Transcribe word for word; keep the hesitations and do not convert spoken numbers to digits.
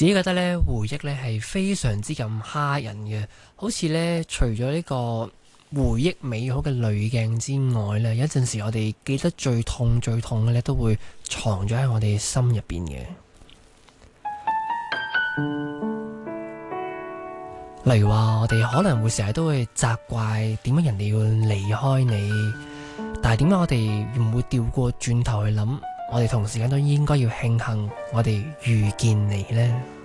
自己覺得咧，回憶咧係非常之咁蝦人嘅，好似咧除咗呢個回憶美好嘅濾鏡之外咧，有陣時我哋記得最痛最痛嘅咧，都會藏咗喺我哋心入邊嘅。例如話，我哋可能會成日都會責怪點解人哋要離開你，但係點解我哋唔會調過轉頭去諗，我哋同時間都應該要慶幸我哋遇見你呢？